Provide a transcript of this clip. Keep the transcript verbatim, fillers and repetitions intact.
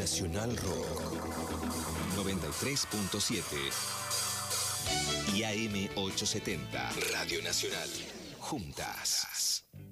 Nacional Rock noventa y tres punto siete y A M ochocientos setenta Radio Nacional. Juntas.